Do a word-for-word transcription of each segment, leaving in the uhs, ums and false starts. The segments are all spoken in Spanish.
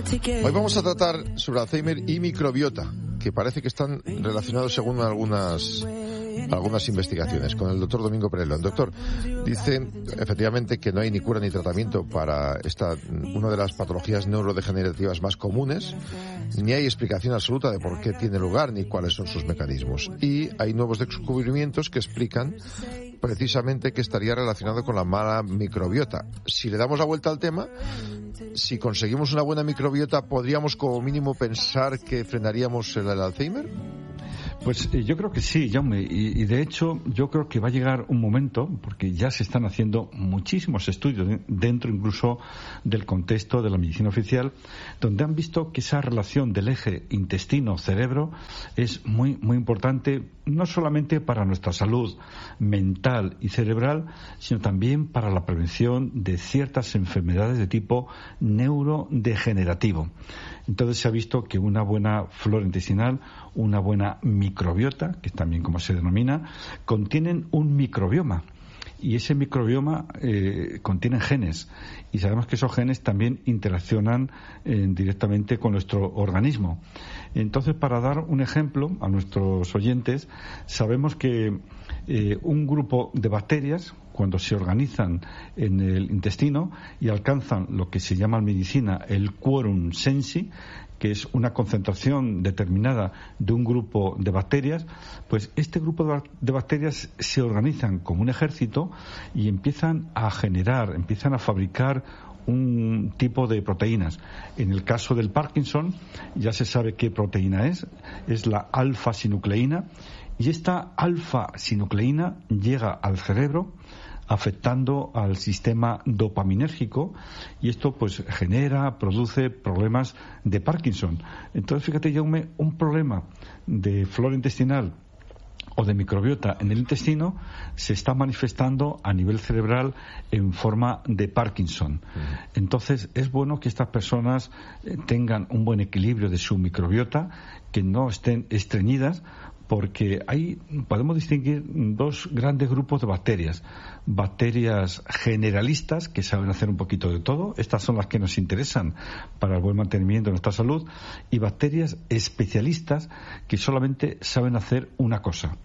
Hoy vamos a tratar sobre Alzheimer y microbiota, que parece que están relacionados según algunas algunas investigaciones, con el doctor Domingo Perelón. Doctor, dice efectivamente que no hay ni cura ni tratamiento para esta, una de las patologías neurodegenerativas más comunes, ni hay explicación absoluta de por qué tiene lugar ni cuáles son sus mecanismos. Y hay nuevos descubrimientos que explican precisamente que estaría relacionado con la mala microbiota. Si le damos la vuelta al tema, si conseguimos una buena microbiota, ¿podríamos como mínimo pensar que frenaríamos el, el Alzheimer? Pues eh, yo creo que sí, Jaume, y, y de hecho yo creo que va a llegar un momento, porque ya se están haciendo muchísimos estudios de, dentro incluso del contexto de la medicina oficial, donde han visto que esa relación del eje intestino-cerebro es muy, muy importante, no solamente para nuestra salud mental y cerebral, sino también para la prevención de ciertas enfermedades de tipo neurodegenerativo. Entonces se ha visto que una buena flora intestinal, una buena microbiota, que es también como se denomina, contienen un microbioma. Y ese microbioma eh, contiene genes. Y sabemos que esos genes también interaccionan eh, directamente con nuestro organismo. Entonces, para dar un ejemplo a nuestros oyentes, sabemos que eh, un grupo de bacterias, cuando se organizan en el intestino y alcanzan lo que se llama en medicina el quorum sensi, que es una concentración determinada de un grupo de bacterias, pues este grupo de bacterias se organizan como un ejército y empiezan a generar, empiezan a fabricar un tipo de proteínas. En el caso del Parkinson ya se sabe qué proteína es, es la alfa-sinucleína, y esta alfa-sinucleína llega al cerebro afectando al sistema dopaminérgico, y esto pues genera, produce problemas de Parkinson. Entonces, fíjate, Jaume, un problema de flora intestinal o de microbiota en el intestino se está manifestando a nivel cerebral en forma de Parkinson. Entonces, es bueno que estas personas tengan un buen equilibrio de su microbiota, que no estén estreñidas, porque ahí podemos distinguir dos grandes grupos de bacterias. Bacterias generalistas, que saben hacer un poquito de todo, estas son las que nos interesan para el buen mantenimiento de nuestra salud, y bacterias especialistas, que solamente saben hacer una cosa.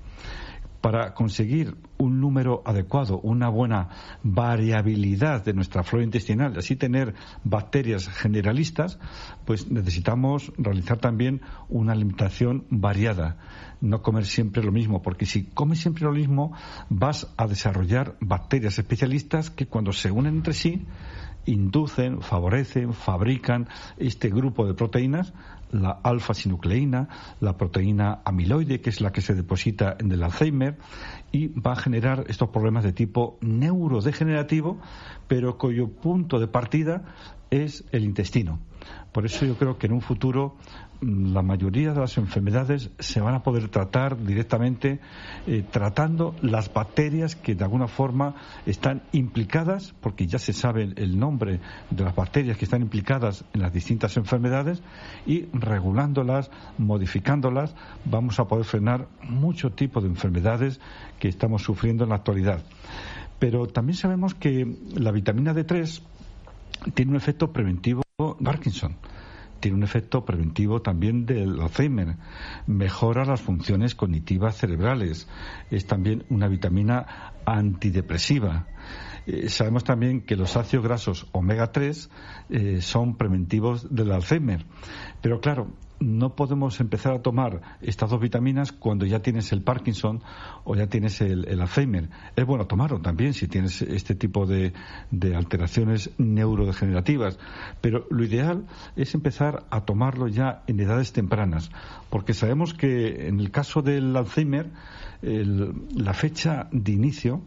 Para conseguir un número adecuado, una buena variabilidad de nuestra flora intestinal, y así tener bacterias generalistas, pues necesitamos realizar también una alimentación variada. No comer siempre lo mismo, porque si comes siempre lo mismo, vas a desarrollar bacterias especialistas que cuando se unen entre sí, inducen, favorecen, fabrican este grupo de proteínas, la alfa-sinucleína, la proteína amiloide, que es la que se deposita en el Alzheimer, y va a generar estos problemas de tipo neurodegenerativo, pero cuyo punto de partida es el intestino. Por eso yo creo que en un futuro la mayoría de las enfermedades se van a poder tratar directamente eh, tratando las bacterias que de alguna forma están implicadas, porque ya se sabe el nombre de las bacterias que están implicadas en las distintas enfermedades, y regulándolas, modificándolas, vamos a poder frenar mucho tipo de enfermedades que estamos sufriendo en la actualidad. Pero también sabemos que la vitamina D tres tiene un efecto preventivo de Parkinson. Tiene un efecto preventivo también del Alzheimer, mejora las funciones cognitivas cerebrales, es también una vitamina antidepresiva. Eh, sabemos también que los ácidos grasos omega tres eh, son preventivos del Alzheimer, pero claro, no podemos empezar a tomar estas dos vitaminas cuando ya tienes el Parkinson o ya tienes el, el Alzheimer. Es bueno tomarlo también si tienes este tipo de, de alteraciones neurodegenerativas, pero lo ideal es empezar a tomarlo ya en edades tempranas, porque sabemos que en el caso del Alzheimer el, la fecha de inicio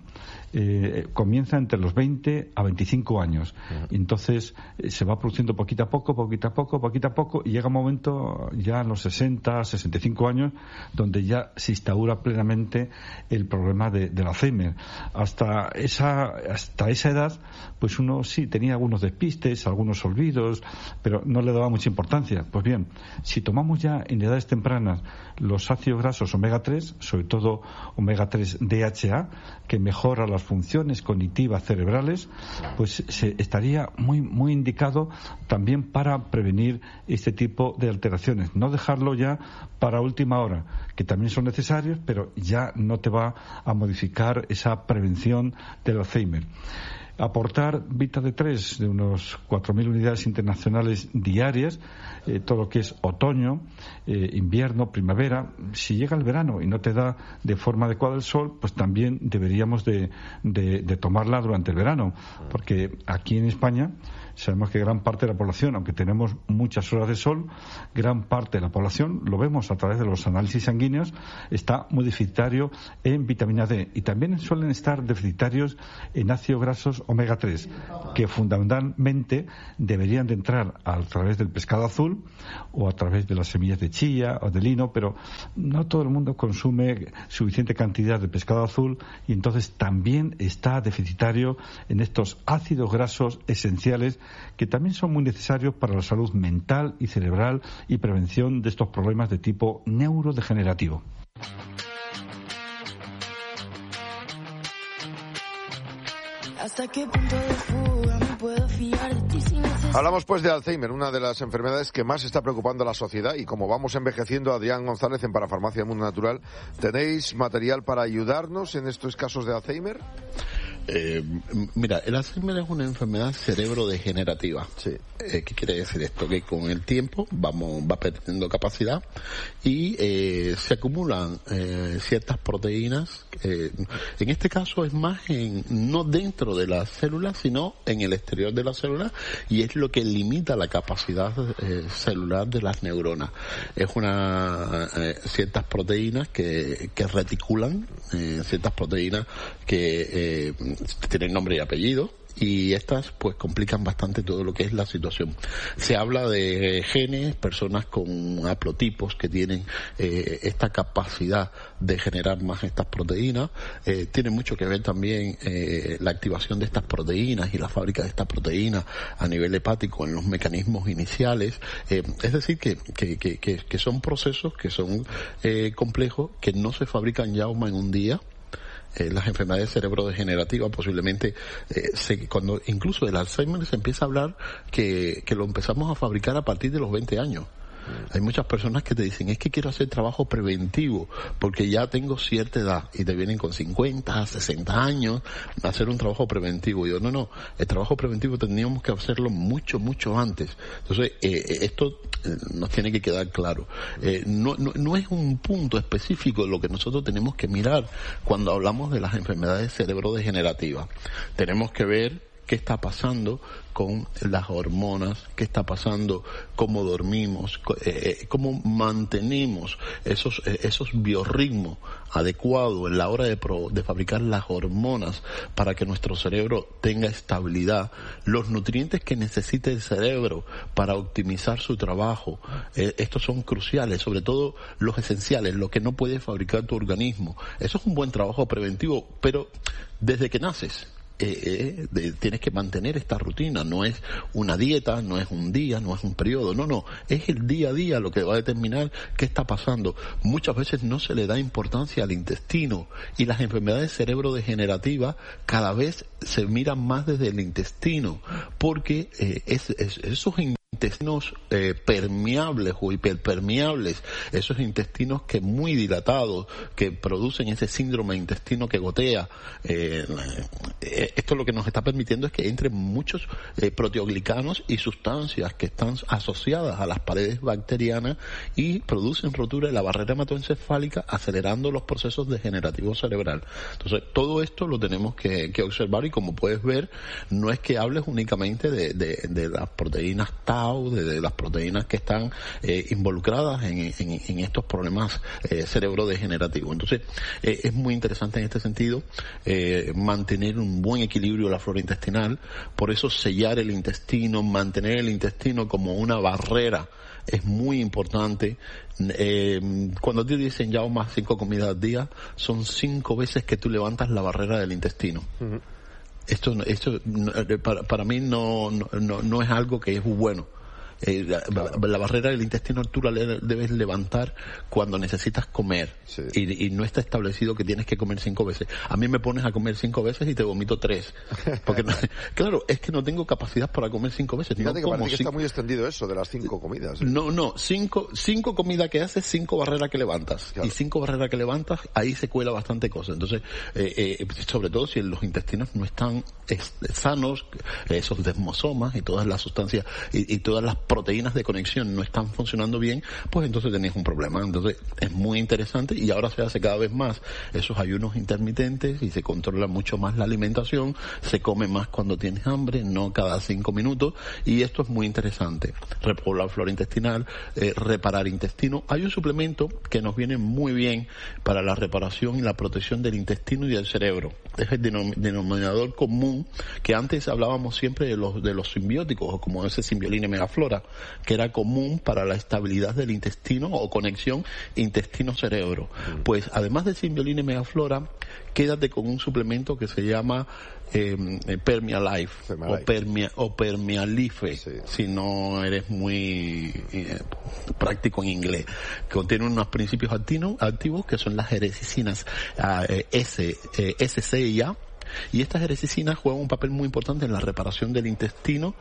eh, comienza entre los veinte a veinticinco años. Entonces eh, se va produciendo poquito a poco, poquito a poco, poquito a poco, y llega un momento ya en los sesenta, sesenta y cinco años donde ya se instaura plenamente el problema de, del Alzheimer. Hasta esa, hasta esa edad, pues uno sí tenía algunos despistes, algunos olvidos, pero no le daba mucha importancia. Pues bien, si tomamos ya en edades tempranas los ácidos grasos omega tres, sobre todo omega tres D H A, que mejora las las funciones cognitivas cerebrales, pues se estaría muy, muy indicado también para prevenir este tipo de alteraciones. No dejarlo ya para última hora, que también son necesarios, pero ya no te va a modificar esa prevención del Alzheimer. Aportar Vita D tres de unos cuatro mil unidades internacionales diarias, eh, todo lo que es otoño, eh, invierno, primavera. Si llega el verano y no te da de forma adecuada el sol, pues también deberíamos de, de, de tomarla durante el verano, porque aquí en España sabemos que gran parte de la población, aunque tenemos muchas horas de sol, gran parte de la población, lo vemos a través de los análisis sanguíneos, está muy deficitario en vitamina D, y también suelen estar deficitarios en ácidos grasos omega tres, que fundamentalmente deberían de entrar a través del pescado azul o a través de las semillas de chía o de lino, pero no todo el mundo consume suficiente cantidad de pescado azul, y entonces también está deficitario en estos ácidos grasos esenciales, que también son muy necesarios para la salud mental y cerebral y prevención de estos problemas de tipo neurodegenerativo. ¿Hasta qué punto de fuga me puedo fiar de ti sin necesidad? Hablamos pues de Alzheimer, una de las enfermedades que más está preocupando a la sociedad, y como vamos envejeciendo, Adrián González en Parafarmacia Mundo Natural, ¿tenéis material para ayudarnos en estos casos de Alzheimer? Eh, mira, el Alzheimer es una enfermedad cerebrodegenerativa. Sí. Eh, ¿Qué quiere decir esto? Que con el tiempo vamos va perdiendo capacidad y eh, se acumulan eh, ciertas proteínas. Eh, en este caso es más en no dentro de las células, sino en el exterior de las células, y es lo que limita la capacidad eh, celular de las neuronas. Es una eh, ciertas proteínas que, que reticulan, eh, ciertas proteínas que eh, tienen nombre y apellido, y estas pues complican bastante todo lo que es la situación. Se habla de genes, personas con haplotipos que tienen eh, esta capacidad de generar más estas proteínas. Eh, tiene mucho que ver también eh, la activación de estas proteínas y la fábrica de estas proteínas a nivel hepático en los mecanismos iniciales. Eh, es decir, que, que, que, que son procesos que son eh, complejos, que no se fabrican ya en un día. Eh, las enfermedades cerebrodegenerativas posiblemente eh, se, cuando incluso del Alzheimer se empieza a hablar que, que lo empezamos a fabricar a partir de los veinte años. Hay muchas personas que te dicen, es que quiero hacer trabajo preventivo porque ya tengo cierta edad, y te vienen con cincuenta, sesenta años a hacer un trabajo preventivo. Y yo, no, no, el trabajo preventivo tendríamos que hacerlo mucho, mucho antes. Entonces, eh, esto eh, nos tiene que quedar claro. Eh, no, no, no es un punto específico lo que nosotros tenemos que mirar cuando hablamos de las enfermedades cerebrodegenerativas. Tenemos que ver qué está pasando con las hormonas, qué está pasando, cómo dormimos, eh, cómo mantenemos esos eh, esos biorritmos adecuados en la hora de, pro, de fabricar las hormonas para que nuestro cerebro tenga estabilidad, los nutrientes que necesite el cerebro para optimizar su trabajo. Eh, estos son cruciales, sobre todo los esenciales, lo que no puede fabricar tu organismo. Eso es un buen trabajo preventivo, pero desde que naces. Eh, eh, de, tienes que mantener esta rutina, no es una dieta, no es un día, no es un periodo, no, no, es el día a día lo que va a determinar qué está pasando. Muchas veces no se le da importancia al intestino, y las enfermedades cerebrodegenerativas cada vez se miran más desde el intestino, porque eh, es, es, esos intestinos eh, permeables o hiperpermeables, esos intestinos que muy dilatados, que producen ese síndrome de intestino que gotea, eh, eh, esto lo que nos está permitiendo es que entren muchos eh, proteoglicanos y sustancias que están asociadas a las paredes bacterianas y producen rotura de la barrera hematoencefálica, acelerando los procesos degenerativos cerebral. Entonces, todo esto lo tenemos que, que observar, y como puedes ver, no es que hables únicamente de, de, de las proteínas tau, de, de las proteínas que están eh, involucradas en, en, en estos problemas eh, cerebrodegenerativos. Entonces, eh, es muy interesante en este sentido eh, mantener un buen equilibrio de la flora intestinal. Por eso sellar el intestino, mantener el intestino como una barrera es muy importante. Eh, cuando te dicen ya más cinco comidas al día, son cinco veces que tú levantas la barrera del intestino. Uh-huh. Esto, esto para, para mí no, no, no es algo que es bueno. Eh, la, claro. la barrera del intestino tú la debes levantar cuando necesitas comer, sí. y, y no está establecido que tienes que comer cinco veces. A mí me pones a comer cinco veces y te vomito tres. Porque no, claro, es que no tengo capacidad para comer cinco veces. Fíjate no que parece que cinco... está muy extendido eso de las cinco comidas. ¿eh? No, no, cinco, cinco comidas que haces, cinco barreras que levantas. Claro. Y cinco barreras que levantas, ahí se cuela bastante cosa. Entonces, eh, eh, sobre todo si los intestinos no están es, sanos, esos desmosomas y todas las sustancias y, y todas las proteínas de conexión no están funcionando bien, pues entonces tenéis un problema. Entonces, es muy interesante y ahora se hace cada vez más esos ayunos intermitentes y se controla mucho más la alimentación, se come más cuando tienes hambre, no cada cinco minutos, y esto es muy interesante. Repoblar flora intestinal, eh, reparar intestino. Hay un suplemento que nos viene muy bien para la reparación y la protección del intestino y del cerebro. Es el denom- denominador común, que antes hablábamos siempre de los, de los simbióticos, o como ese Symbiolina megaflora, que era común para la estabilidad del intestino o conexión intestino-cerebro. Mm. Pues además de Symbiolina megaflora, quédate con un suplemento que se llama eh, Permialife o, Permia, o Permialife, sí. Si no eres muy eh, práctico en inglés. Contiene unos principios activos, activos que son las erecicinas eh, S, eh, S C y A. Y estas erecicinas juegan un papel muy importante en la reparación del intestino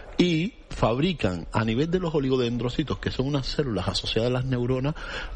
y fabrican a nivel de los oligodendrocitos, que son unas células asociadas a las neuronas,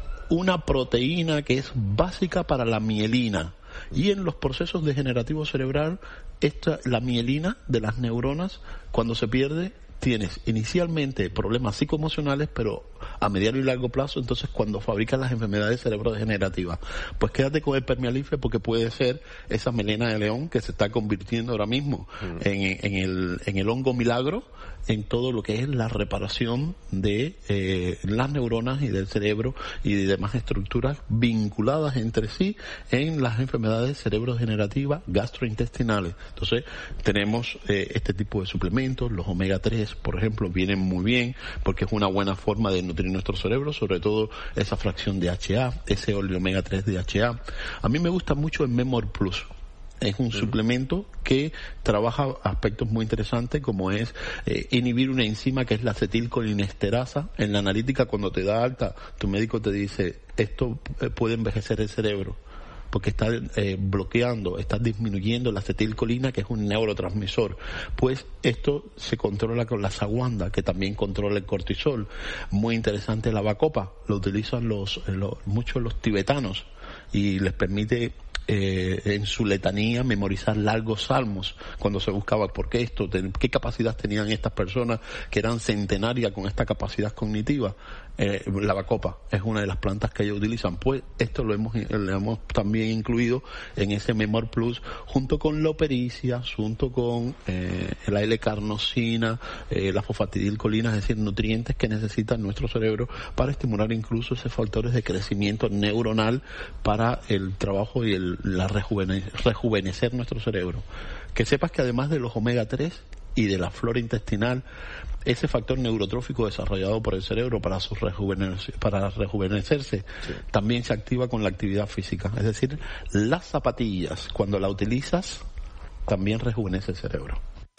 una proteína que es básica para la mielina. Y en los procesos degenerativos cerebral, esta, la mielina de las neuronas, cuando se pierde, tienes inicialmente problemas psicoemocionales, pero a mediano y largo plazo, entonces cuando fabrican las enfermedades cerebrodegenerativas. Pues quédate con el Permialife, porque puede ser esa melena de león que se está convirtiendo ahora mismo mm. en, en, el, en el hongo milagro, en todo lo que es la reparación de eh, las neuronas y del cerebro y de demás estructuras vinculadas entre sí en las enfermedades cerebrodegenerativas gastrointestinales. Entonces tenemos eh, este tipo de suplementos, los omega tres, por ejemplo, vienen muy bien porque es una buena forma de nutrir nuestro cerebro, sobre todo esa fracción de H A, ese omega tres de H A. A mí me gusta mucho el Memor Plus. Es un sí. suplemento que trabaja aspectos muy interesantes, como es eh, inhibir una enzima que es la acetilcolinesterasa. En la analítica, cuando te da alta, tu médico te dice, esto puede envejecer el cerebro, porque está eh, bloqueando, está disminuyendo la acetilcolina, que es un neurotransmisor. Pues esto se controla con la saguanda, que también controla el cortisol. Muy interesante la bacopa, lo utilizan los, los muchos los tibetanos y les permite Eh, en su letanía memorizar largos salmos, cuando se buscaba por qué esto, qué capacidad tenían estas personas que eran centenarias con esta capacidad cognitiva. Eh, la bacopa es una de las plantas que ellos utilizan. Pues esto lo hemos, lo hemos también incluido en ese Memor Plus, junto con la opericia, junto con eh, la L-carnosina, eh, la fosfatidilcolina, es decir, nutrientes que necesita nuestro cerebro para estimular incluso esos factores de crecimiento neuronal para el trabajo y el la rejuvene, rejuvenecer nuestro cerebro. Que sepas que además de los omega tres y de la flora intestinal, ese factor neurotrófico desarrollado por el cerebro para su rejuvenecer, para rejuvenecerse, sí. también se activa con la actividad física. Es decir, las zapatillas, cuando la utilizas, también rejuvenece el cerebro.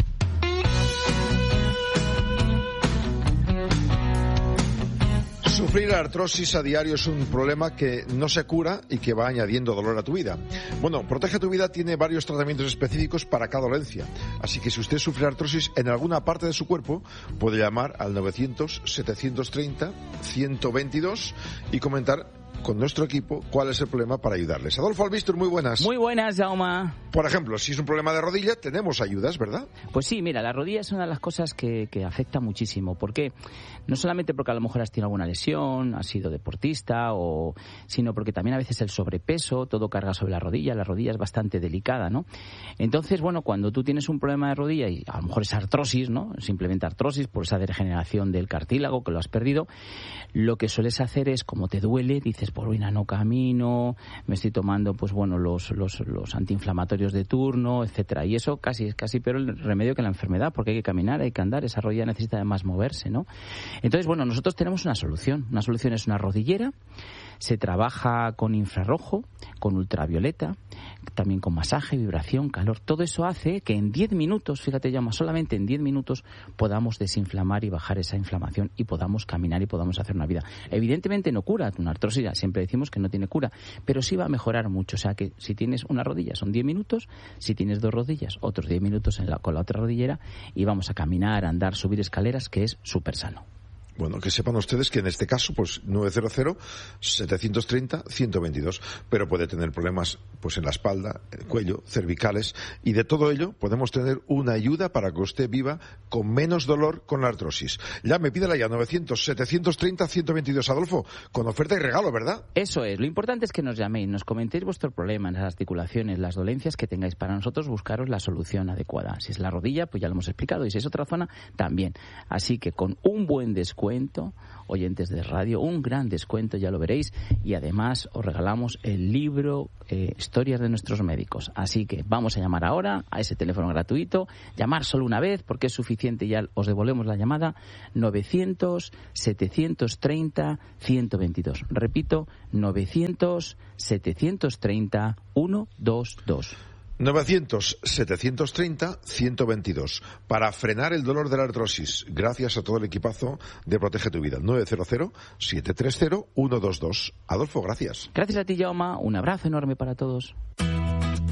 Sufrir artrosis a diario es un problema que no se cura y que va añadiendo dolor a tu vida. Bueno, Protege tu Vida tiene varios tratamientos específicos para cada dolencia. Así que si usted sufre artrosis en alguna parte de su cuerpo, puede llamar al novecientos, setecientos treinta, ciento veintidós y comentar con nuestro equipo cuál es el problema para ayudarles. Adolfo Albistur, muy buenas. Muy buenas, Jaume. Por ejemplo, si es un problema de rodilla, tenemos ayudas, ¿verdad? Pues sí, mira, la rodilla es una de las cosas que, que afecta muchísimo. ¿Por qué? No solamente porque a lo mejor has tenido alguna lesión, has sido deportista, o sino porque también a veces el sobrepeso, todo carga sobre la rodilla. La rodilla es bastante delicada, ¿no? Entonces, bueno, cuando tú tienes un problema de rodilla y a lo mejor es artrosis, ¿no? Simplemente artrosis por esa degeneración del cartílago que lo has perdido, lo que sueles hacer es, como te duele, dices, por ruina no camino, me estoy tomando, pues bueno, los, los, los antiinflamatorios de turno, etcétera. Y eso casi es casi peor el remedio que la enfermedad, porque hay que caminar, hay que andar, esa rodilla necesita además moverse, ¿no? Entonces, bueno, nosotros tenemos una solución. Una solución es una rodillera. Se trabaja con infrarrojo, con ultravioleta, también con masaje, vibración, calor. Todo eso hace que en diez minutos, fíjate, Jaume, solamente en diez minutos podamos desinflamar y bajar esa inflamación y podamos caminar y podamos hacer una vida. Evidentemente no cura una artrosis, siempre decimos que no tiene cura, pero sí va a mejorar mucho. O sea que si tienes una rodilla son diez minutos, si tienes dos rodillas, otros diez minutos en la, con la otra rodillera, y vamos a caminar, andar, subir escaleras, que es súper sano. Bueno, que sepan ustedes que en este caso, pues nueve cero cero, setecientos treinta, ciento veintidós, pero puede tener problemas pues en la espalda, el cuello, cervicales, y de todo ello podemos tener una ayuda para que usted viva con menos dolor con la artrosis. Llame, pídala ya, novecientos, setecientos treinta, ciento veintidós, Adolfo, con oferta y regalo, ¿verdad? Eso es, lo importante es que nos llaméis, nos comentéis vuestro problema en las articulaciones, las dolencias que tengáis, para nosotros buscaros la solución adecuada. Si es la rodilla, pues ya lo hemos explicado, y si es otra zona, también. Así que con un buen descuento, Descuento, oyentes de radio, un gran descuento, ya lo veréis, y además os regalamos el libro eh, Historias de nuestros médicos. Así que vamos a llamar ahora a ese teléfono gratuito, llamar solo una vez porque es suficiente, ya os devolvemos la llamada, novecientos, setecientos treinta, ciento veintidós. Repito, novecientos, setecientos treinta, ciento veintidós. novecientos, setecientos treinta, ciento veintidós. Para frenar el dolor de la artrosis, gracias a todo el equipazo de Protege tu Vida. nueve cero cero, siete tres cero, ciento veintidós. Adolfo, gracias. Gracias a ti, Jaume. Un abrazo enorme para todos.